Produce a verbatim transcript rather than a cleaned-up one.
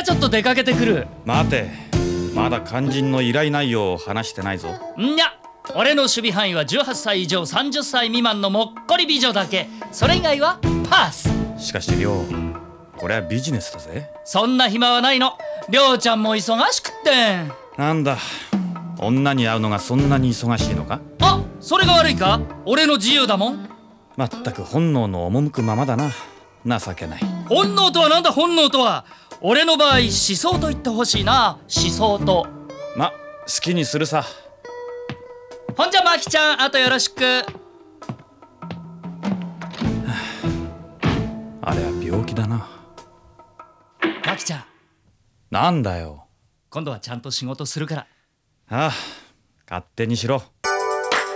ゃちょっと出かけてくる。 待て、まだ肝心の依頼内容を話してないぞ。 んにゃ、俺の守備範囲はじゅうはっさい以上さんじゅっさい未満のもっこり美女だけ。それ以外はパス。 しかし亮、これはビジネスだぜ。 そんな暇はないの。りょうちゃんも忙しくって。 なんだ、女に会うのがそんなに忙しいのか。 あ、それが悪いか。俺の自由だもん。 まったく本能の赴くままだな。情けない。 本能とはなんだ。本能とは俺の場合思想と言ってほしいな。思想と。 ま、好きにするさ。 ほんじゃマキちゃん、あとよろしく。 あれは病気だな。 マキちゃん、 なんだよ。 今度はちゃんと仕事するから。 ああ、勝手にしろ。